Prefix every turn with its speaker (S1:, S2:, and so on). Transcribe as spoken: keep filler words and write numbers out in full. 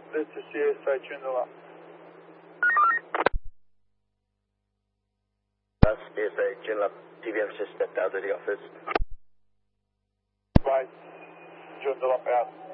S1: This is C S I Joondalup.
S2: That's C S I Joondalup. T V M's just stepped out of the office.
S1: Right. Joondalup out.